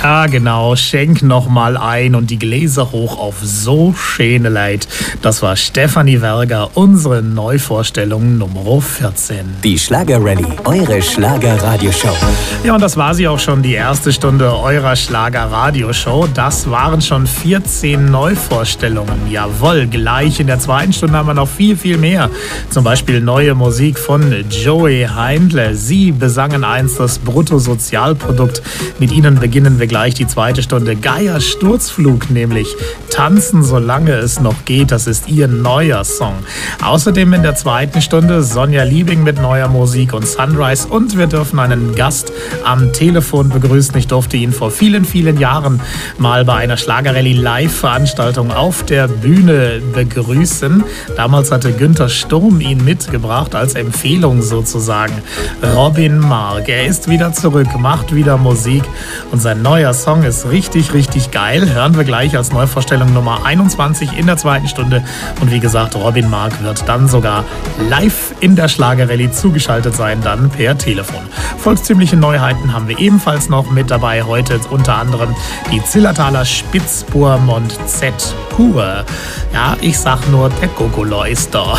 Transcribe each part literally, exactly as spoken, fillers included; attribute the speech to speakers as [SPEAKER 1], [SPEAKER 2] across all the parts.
[SPEAKER 1] Ja, genau. Schenk noch mal ein und die Gläser hoch auf so schöne Leid. Das war Stefanie Werger, unsere Neuvorstellung Nummer vierzehn.
[SPEAKER 2] Die Schlager-Rallye, eure Schlager-Radioshow.
[SPEAKER 1] Ja, und das war sie auch schon, die erste Stunde eurer Schlager-Radioshow. Das waren schon vierzehn Neuvorstellungen. Jawohl, gleich in der zweiten Stunde haben wir noch viel, viel mehr. Zum Beispiel neue Musik von Joey Heindle. Sie besangen einst das Bruttosozialprodukt. Mit ihnen beginnen wir gleich die zweite Stunde. Geier Sturzflug, nämlich Tanzen, solange es noch geht. Das ist ihr neuer Song. Außerdem in der zweiten Stunde Sonja Liebing mit neuer Musik und Sunrise. Und wir dürfen einen Gast am Telefon begrüßen. Ich durfte ihn vor vielen, vielen Jahren mal bei einer Schlager-Rallye-Live-Veranstaltung auf der Bühne begrüßen. Damals hatte Günther Sturm ihn mitgebracht, als Empfehlung sozusagen. Robin Mark. Er ist wieder zurück, macht wieder Musik und sein neuer Song ist richtig, richtig geil. Hören wir gleich als Neuvorstellung Nummer einundzwanzig in der zweiten Stunde. Und wie gesagt, Robin Mark wird dann sogar live in der Schlager-Rallye zugeschaltet sein, dann per Telefon. Volkstümliche Neuheiten haben wir ebenfalls noch mit dabei heute, unter anderem die Zillertaler Spitzburmond Z pur. Ja, ich sag nur, der Gogolo ist da.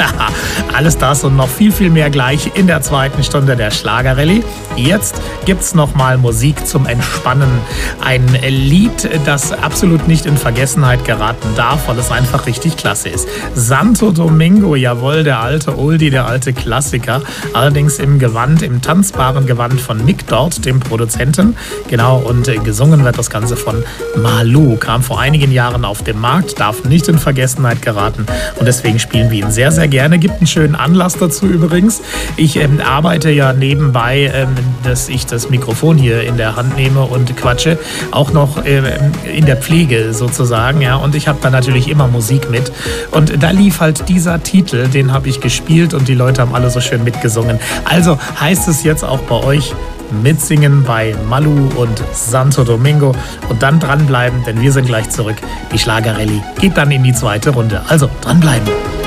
[SPEAKER 1] Alles das und noch viel, viel mehr gleich in der zweiten Stunde der Schlager-Rallye. Jetzt gibt's noch mal Musik zum Entspannen. Ein Lied, das absolut nicht in Vergessenheit geraten darf, weil es einfach richtig klasse ist. Santo Domingo, jawohl, der alte Oldie, der alte Klassiker. Allerdings im Gewand, im tanzbaren Gewand von Nick Dort, dem Produzenten. Genau, und gesungen wird das Ganze von Malu. Kam vor einigen Jahren auf den Markt, darf nicht in Vergessenheit geraten. Und deswegen spielen wir ihn sehr, sehr gerne. Gibt einen schönen Anlass dazu übrigens. Ich ähm, arbeite ja nebenbei, ähm, dass ich das Mikrofon hier in der Hand nehme und quatsche, auch noch äh, in der Pflege sozusagen, ja, und ich habe da natürlich immer Musik mit und da lief halt dieser Titel, den habe ich gespielt und die Leute haben alle so schön mitgesungen. Also heißt es jetzt auch bei euch mitsingen bei Malu und Santo Domingo und dann dranbleiben, denn wir sind gleich zurück. Die Schlager-Rallye geht dann in die zweite Runde. Also dranbleiben.